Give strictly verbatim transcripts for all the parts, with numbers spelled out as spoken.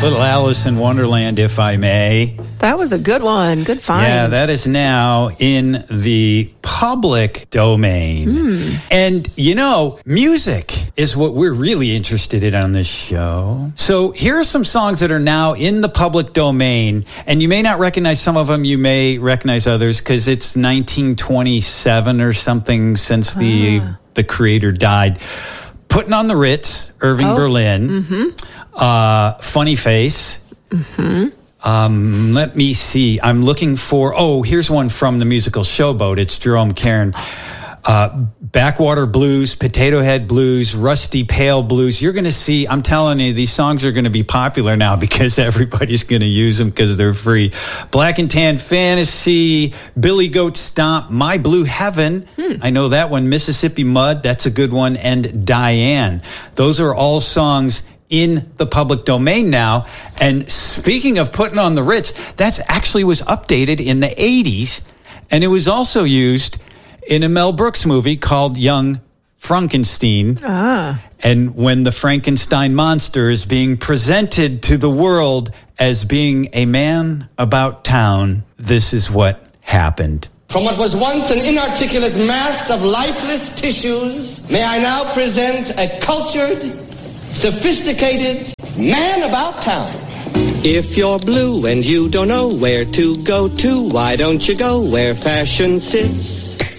Little Alice in Wonderland, if I may. That was a good one. Good find. Yeah, that is now in the public domain. Mm. And, you know, music is what we're really interested in on this show. So here are some songs that are now in the public domain. And you may not recognize some of them. You may recognize others because it's nineteen twenty-seven or something since the, ah. the creator died. Putting on the Ritz, Irving oh. Berlin. Mm-hmm. Uh, Funny Face. Mm-hmm. Um, let me see. I'm looking for, oh, here's one from the musical Showboat. It's Jerome Kern. Uh, Backwater Blues, Potato Head Blues, Rusty Pail Blues. You're going to see, I'm telling you, these songs are going to be popular now because everybody's going to use them because they're free. Black and Tan Fantasy, Billy Goat Stomp, My Blue Heaven. Hmm. I know that one. Mississippi Mud, that's a good one. And Diane. Those are all songs in the public domain now. And speaking of putting on the Ritz, that's actually was updated in the eighties. And it was also used in a Mel Brooks movie called Young Frankenstein. Ah. And when the Frankenstein monster is being presented to the world as being a man about town, this is what happened. From what was once an inarticulate mass of lifeless tissues, may I now present a cultured, sophisticated man about town. If you're blue and you don't know where to go to, why don't you go where fashion sits?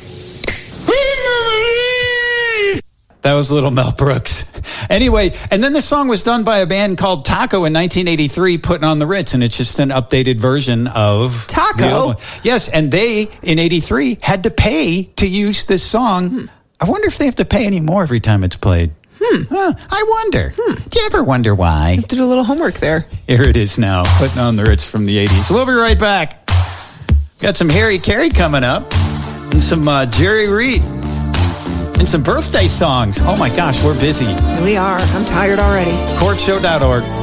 That was little Mel Brooks. Anyway, and then the song was done by a band called Taco in nineteen eighty-three, Putting on the Ritz, and it's just an updated version of Taco. Yes, and they, in eighty-three, had to pay to use this song. Hmm. I wonder if they have to pay any more every time it's played. Hmm. Huh, I wonder. Hmm. Do you ever wonder why? Did a little homework there. Here it is now, Putting on the Ritz from the eighties. We'll be right back. Got some Harry Carey coming up, and some uh, Jerry Reed, and some birthday songs. Oh my gosh, we're busy. We are. I'm tired already. court show dot org.